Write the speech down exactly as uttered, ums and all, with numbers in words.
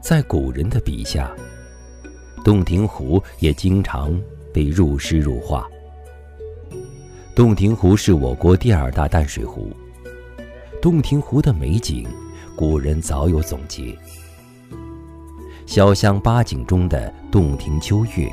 在古人的笔下，洞庭湖也经常被入诗入画。洞庭湖是我国第二大淡水湖，洞庭湖的美景，古人早有总结。潇湘八景中的洞庭秋月，